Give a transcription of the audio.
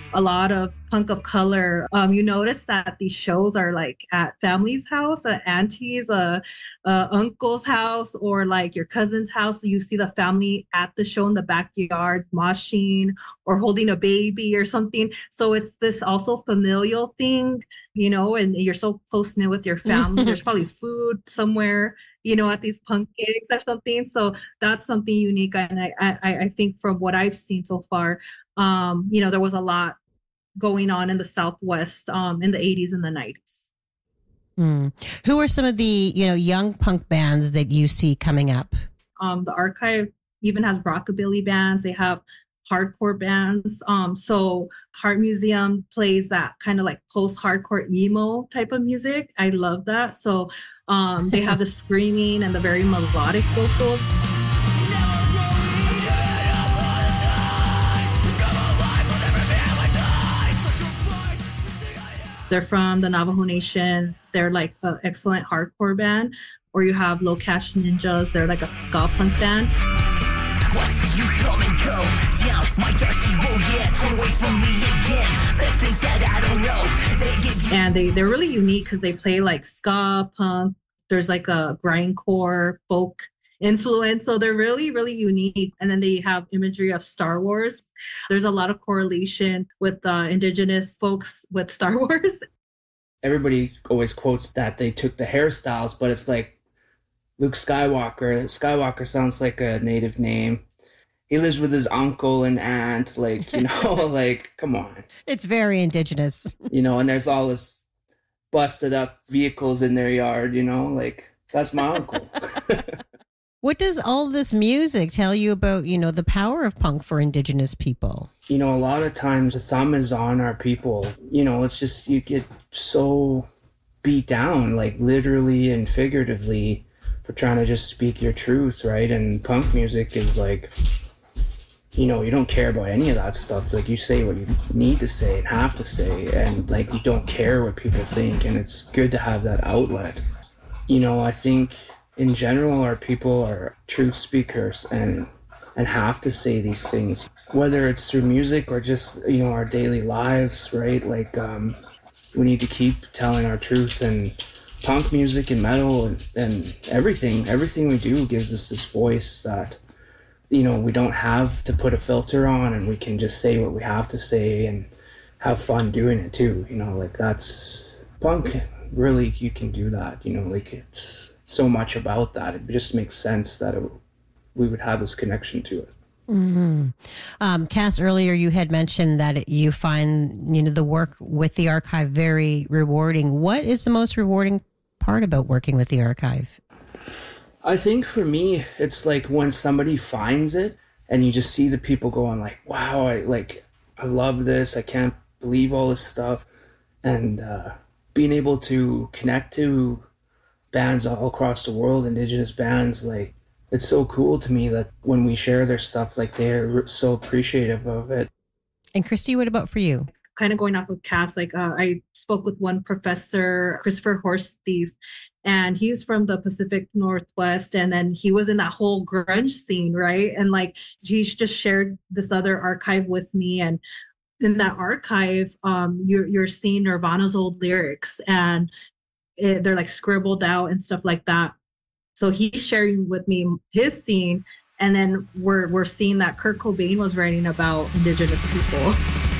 a lot of punk of color. You notice that these shows are like at family's house, at auntie's, uncle's house, or like your cousin's house. So you see the family at the show in the backyard, moshing or holding a baby or something. So it's this also familial thing, and you're so close knit with your family. There's probably food somewhere, at these punk gigs or something. So that's something unique. And I think from what I've seen so far, there was a lot going on in the Southwest in the 80s and the 90s. Mm. Who are some of the, young punk bands that you see coming up? The archive even has rockabilly bands. They have hardcore bands. So Heart Museum plays that kind of like post-hardcore emo type of music. I love that. So they have the screaming and the very melodic vocals. They're from the Navajo Nation. They're like an excellent hardcore band. Or you have Low Cash Ninjas. They're like a ska punk band. You come and go down my dusty road, yeah, turn away from me again. They think that I don't know. And they're really unique because they play like ska punk. There's like a grindcore folk influence. So they're really, really unique. And then they have imagery of Star Wars. There's a lot of correlation with indigenous folks with Star Wars. Everybody always quotes that they took the hairstyles, but it's like Luke Skywalker. Skywalker sounds like a native name. He lives with his uncle and aunt, like, like, come on. It's very indigenous. And there's all this busted up vehicles in their yard, like, that's my uncle. What does all this music tell you about, the power of punk for indigenous people? A lot of times the thumb is on our people. It's just, you get so beat down, like literally and figuratively, for trying to just speak your truth, right? And punk music is like, you don't care about any of that stuff. Like, you say what you need to say and have to say, and like, you don't care what people think, and it's good to have that outlet. I think in general our people are truth speakers and have to say these things, whether it's through music or just, our daily lives, right? Like, we need to keep telling our truth, and punk music and metal and everything we do gives us this voice that, we don't have to put a filter on, and we can just say what we have to say and have fun doing it too. Like, that's punk. Really, you can do that. Like, it's so much about that. It just makes sense that we would have this connection to it. Mm-hmm. Cass, earlier you had mentioned that you find, the work with the archive very rewarding. What is the most rewarding part about working with the archive? I think for me, it's like when somebody finds it and you just see the people going like, wow, I love this. I can't believe all this stuff. And being able to connect to bands all across the world, indigenous bands, like, it's so cool to me that when we share their stuff, like, they're so appreciative of it. And Christy, what about for you? Kind of going off of Cass, like I spoke with one professor, Christopher Horsthief, and he's from the Pacific Northwest. And then he was in that whole grunge scene, right? And like, he's just shared this other archive with me. And in that archive, you're seeing Nirvana's old lyrics, and they're like scribbled out and stuff like that. So he's sharing with me his scene, and then we're seeing that Kurt Cobain was writing about indigenous people.